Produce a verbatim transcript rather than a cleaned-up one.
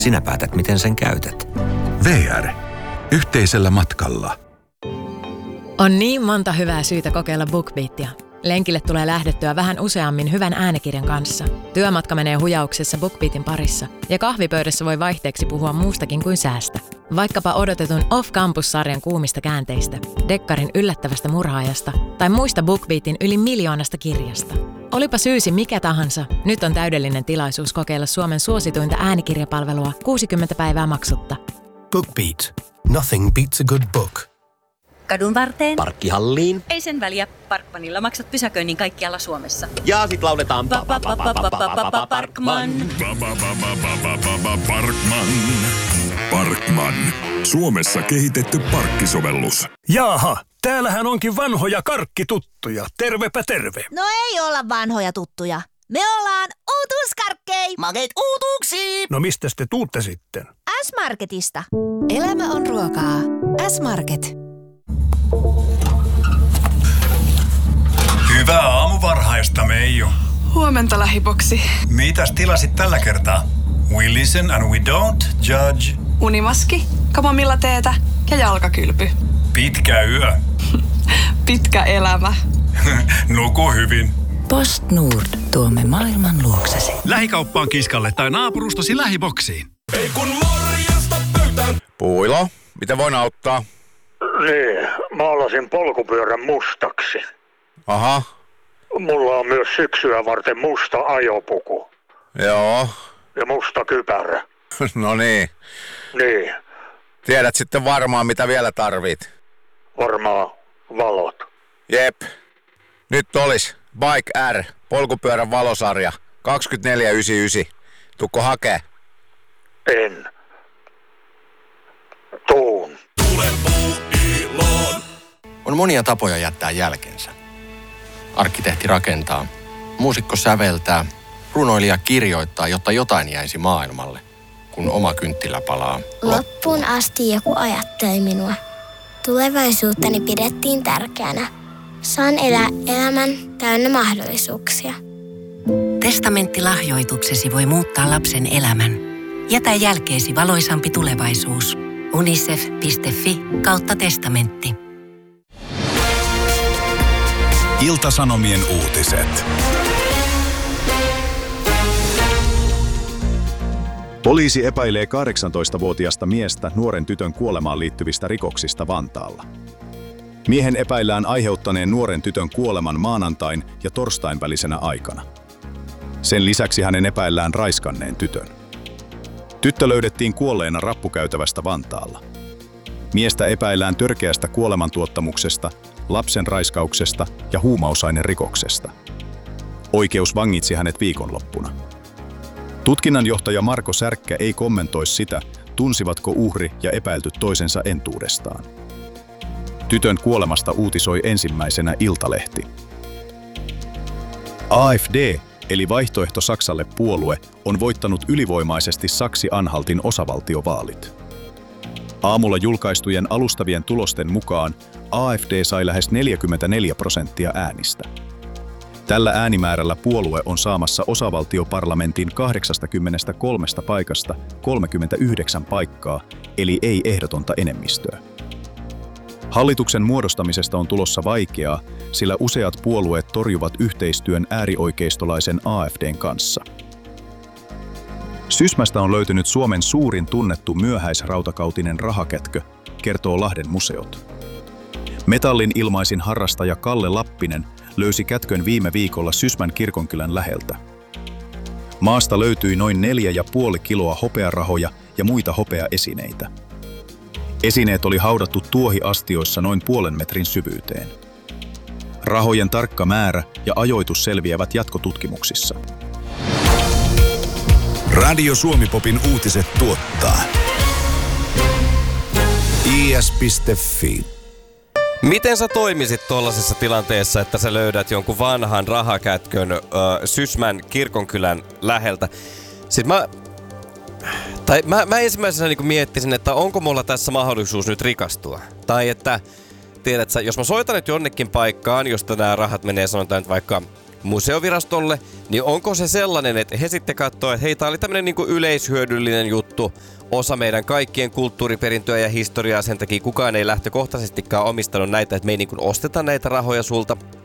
Sinä päätät, miten sen käytät. V R. Yhteisellä matkalla. On niin monta hyvää syytä kokeilla BookBeatia. Lenkille tulee lähdettyä vähän useammin hyvän äänikirjan kanssa. Työmatka menee hujauksessa BookBeatin parissa. Ja kahvipöydässä voi vaihteeksi puhua muustakin kuin säästä. Vaikkapa odotetun Off-Campus-sarjan kuumista käänteistä, Dekkarin yllättävästä murhaajasta tai muista BookBeatin yli miljoonasta kirjasta. Olipa syysi mikä tahansa, nyt on täydellinen tilaisuus kokeilla Suomen suosituinta äänikirjapalvelua kuusikymmentä päivää maksutta. BookBeat. Nothing beats a good book. Kadun varteen. Parkkihalliin. Ei sen väliä. Parkmanilla maksat pysäköinnin kaikkialla Suomessa. Ja sit lauletaan Parkman. Parkman. Parkman. Suomessa kehitetty parkkisovellus. Jaaha, täällähän onkin vanhoja karkkituttuja. Tervepä terve. No ei olla vanhoja tuttuja. Me ollaan uutuuskarkkei. Makeet uutuuksia. No mistä te tuutte sitten? S-Marketista. Elämä on ruokaa. S-Market. Hyvää aamuvarhaista, Meiju. Huomenta, lähiboksi. Mitäs tilasit tällä kertaa? We listen and we don't judge. Unimaski, kamomilla-teetä ja jalkakylpy. Pitkä yö. Pitkä elämä. Nuku hyvin. Postnord. Tuomme maailman luoksesi. Lähikauppaan kiskalle tai naapurustasi lähiboksiin. Ei kun morjesta pöytään. Puilo, mitä voin auttaa? Niin, maalasin polkupyörän mustaksi. Aha. Mulla on myös syksyä varten musta ajopuku. Joo. Ja musta kypärä. No niin. Niin. Tiedät sitten varmaan, mitä vielä tarvit. Varmaan valot. Jep. Nyt olis Bike R, polkupyörän valosarja, kaksikymmentäneljä yhdeksänkymmentäyhdeksän. Tukko hakee? En. Tuun. Tule Puuiloon. On monia tapoja jättää jälkensä. Arkkitehti rakentaa, muusikko säveltää, runoilija kirjoittaa, jotta jotain jäisi maailmalle, kun oma kynttilä palaa. Loppuun asti joku ajatteli minua. Tulevaisuuttani pidettiin tärkeänä. Saan elää elämän täynnä mahdollisuuksia. Testamenttilahjoituksesi voi muuttaa lapsen elämän. Jätä jälkeesi valoisampi tulevaisuus. unicef piste fi kautta testamentti. Ilta-Sanomien uutiset. Poliisi epäilee kahdeksantoistavuotiasta miestä nuoren tytön kuolemaan liittyvistä rikoksista Vantaalla. Miehen epäillään aiheuttaneen nuoren tytön kuoleman maanantain ja torstain välisenä aikana. Sen lisäksi hänen epäillään raiskanneen tytön. Tyttö löydettiin kuolleena rappukäytävästä Vantaalla. Miestä epäillään törkeästä kuolemantuottamuksesta, lapsen raiskauksesta ja huumausainerikoksesta. Oikeus vangitsi hänet viikonloppuna. Tutkinnanjohtaja Marko Särkkä ei kommentoi sitä, tunsivatko uhri ja epäilty toisensa entuudestaan. Tytön kuolemasta uutisoi ensimmäisenä Iltalehti. A F D, eli Vaihtoehto Saksalle puolue, on voittanut ylivoimaisesti Saksi-Anhaltin osavaltiovaalit. Aamulla julkaistujen alustavien tulosten mukaan A F D sai lähes neljäkymmentäneljä prosenttia äänistä. Tällä äänimäärällä puolue on saamassa osavaltioparlamentin kahdeksankymmentäkolme paikasta kolmekymmentäyhdeksän paikkaa, eli ei ehdotonta enemmistöä. Hallituksen muodostamisesta on tulossa vaikeaa, sillä useat puolueet torjuvat yhteistyön äärioikeistolaisen A F D:n kanssa. Sysmästä on löytynyt Suomen suurin tunnettu myöhäisrautakautinen rahakätkö, kertoo Lahden museot. Metallin ilmaisin harrastaja Kalle Lappinen löysi kätkön viime viikolla Sysmän kirkonkylän läheltä. Maasta löytyi noin neljä ja puoli kiloa hopearahoja ja muita hopeaesineitä. Esineet oli haudattu tuohiastioissa noin puolen metrin syvyyteen. Rahojen tarkka määrä ja ajoitus selviävät jatkotutkimuksissa. Radio Suomi-popin uutiset tuottaa I S piste fi. Miten sä toimisit tuollaisessa tilanteessa, että sä löydät jonkun vanhan rahakätkön ö, Sysmän kirkonkylän läheltä? Sitten mä, tai mä, mä ensimmäisenä niin miettisin, että onko mulla tässä mahdollisuus nyt rikastua. Tai että, tiedät sä, jos mä soitan nyt jonnekin paikkaan, josta nämä rahat menee, sanotaan nyt vaikka museovirastolle, niin onko se sellainen, että he sitten katsoo, että hei, tää oli tämmönen niinku yleishyödyllinen juttu, osa meidän kaikkien kulttuuriperintöä ja historiaa, sen takia kukaan ei lähtökohtaisestikaan omistanut näitä, että me ei niinku osteta näitä rahoja sulta.